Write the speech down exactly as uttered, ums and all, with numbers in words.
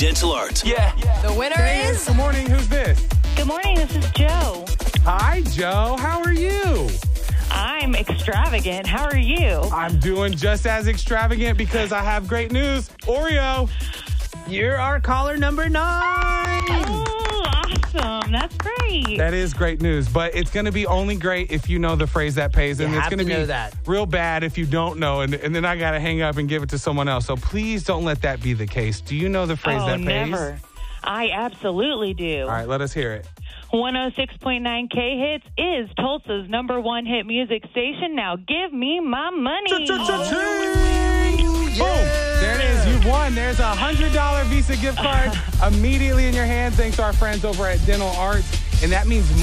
Dental Art. Yeah. The winner Hey, is... Good morning. Who's this? Good morning, this is Joe. Hi, Joe. How are you? I'm extravagant. How are you? I'm doing just as extravagant because I have great news. Oreo. You're our caller number nine. Oh, awesome. That's great. That is great news, but it's going to be only great if you know the phrase that pays, and You it's have going to be know that. real bad if you don't know, and, and then I got to hang up and give it to someone else. So please don't let that be the case. Do you know the phrase oh, that pays? never. I absolutely do. All right, let us hear it. one oh six point nine K Hits is Tulsa's number one hit music station. Now give me my money. Boom. There it is. You've won. There's a one hundred dollars Visa gift card immediately in your hand thanks to our friends over at Dental Arts. And that means